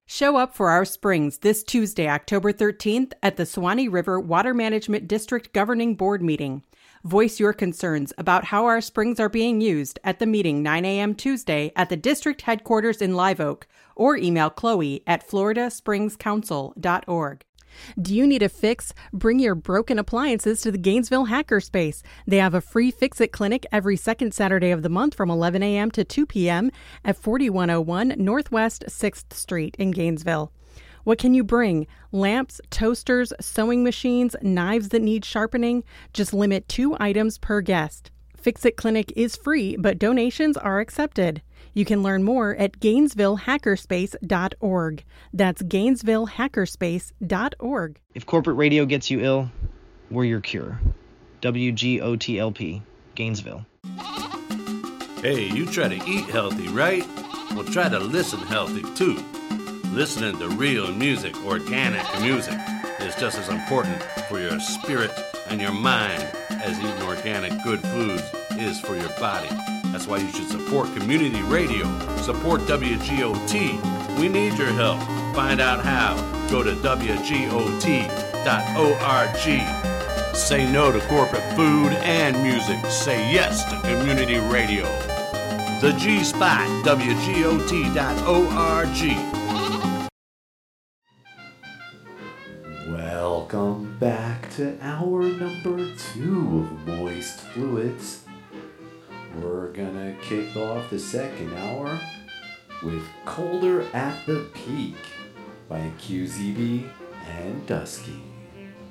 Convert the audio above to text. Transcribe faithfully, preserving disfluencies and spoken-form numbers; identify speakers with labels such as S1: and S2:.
S1: Show up for our springs this Tuesday, October thirteenth at the Suwannee River Water Management District Governing Board meeting. Voice your concerns about how our springs are being used at the meeting nine a.m. Tuesday at the district headquarters in Live Oak, or email Chloe at florida springs council dot org. Do you need a fix? Bring your broken appliances to the Gainesville Hackerspace. They have a free Fix-It clinic every second Saturday of the month from eleven a.m. to two p.m. at forty-one oh one Northwest sixth Street in Gainesville. What can you bring? Lamps, toasters, sewing machines, knives that need sharpening? Just limit two items per guest. Fix-It clinic is free, but donations are accepted. You can learn more at gainesville hackerspace dot org. That's gainesville hackerspace dot org.
S2: If corporate radio gets you ill, we're your cure. W G O T L P, Gainesville.
S3: Hey, you try to eat healthy, right? Well, try to listen healthy, too. Listening to real music, organic music, is just as important for your spirit and your mind as eating organic good foods is for your body. That's why you should support community radio. Support W G O T. We need your help. Find out how. Go to W G O T dot org. Say no to corporate food and music. Say yes to community radio. The G-Spot, W G O T dot org.
S4: Welcome back to hour number two of Moist Fluids. We're gonna kick off the second hour with Colder at the Peak by Q Z B and Dusky.